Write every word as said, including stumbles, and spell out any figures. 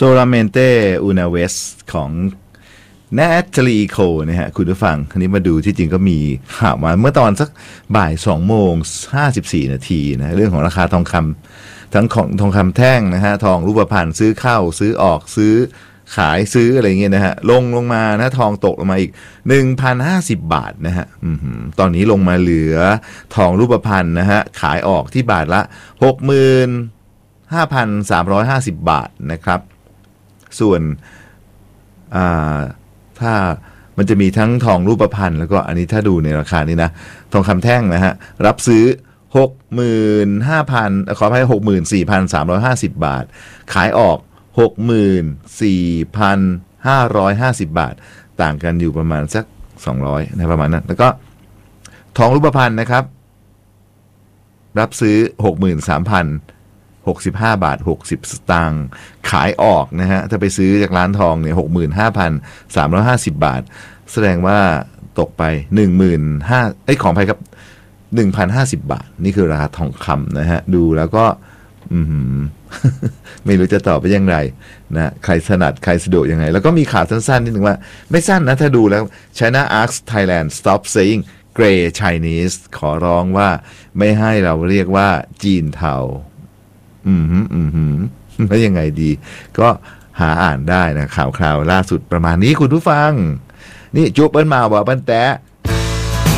Solamente una vez ของแนทลีโคนะฮะคุณผู้ฟังอันนี้มาดูที่จริงก็มีข่าวมาเมื่อตอนสักบ่ายสองโมงห้าสิบสี่นาทีนะเรื่องของราคาทองคำทั้งของทองคำแท่งนะฮะทองรูปพรรณซื้อเข้าซื้อออกซื้อขายซื้ออะไรเงี้ยนะฮะลงลงมานะทองตกลงมาอีก หนึ่งพันห้าสิบ บาทนะฮะตอนนี้ลงมาเหลือทองรูปพรรณนะฮะขายออกที่บาทละ หกหมื่นห้าพันสามร้อยห้าสิบ บาทนะครับส่วนอ่าถ้ามันจะมีทั้งทองรูปพรรณแล้วก็อันนี้ถ้าดูในราคานี้นะทองคำแท่งนะฮะรับซื้อ หกหมื่นห้าพัน ขออภัย หกหมื่นสี่พันสามร้อยห้าสิบ บาทขายออก หกหมื่นสี่พันห้าร้อยห้าสิบ บาทต่างกันอยู่ประมาณสักสองร้อยนะประมาณนั้นแล้วก็ทองรูปพรรณนะครับรับซื้อ หกหมื่นสามพันหกสิบห้า บาทหกสิบสตางค์ขายออกนะฮะถ้าไปซื้อจากร้านทองเนี่ย หกหมื่นห้าพันสามร้อยห้าสิบ บาทแสดงว่าตกไป หนึ่งหมื่นห้าพัน เอ้ยของไปครับ หนึ่งพันห้าสิบ บาทนี่คือราคาทองคำนะฮะดูแล้วก็อืม ไม่รู้จะตอบไปยังไงนะใครถนัดใครสะดวกยังไงแล้วก็มีข่าวสั้นๆนิดนึงว่าไม่สั้นนะถ้าดูแล้ว China asks Thailand stop saying Grey Chinese ขอร้องว่าไม่ให้เราเรียกว่าจีนเทาอืมอืมแล้วยังไงดีก็หาอ่านได้นะข่าวคราวล่าสุดประมาณนี้คุณผู้ฟังนี่จุ๊บเปิ้ลมาบอกเปิ้ลแตะ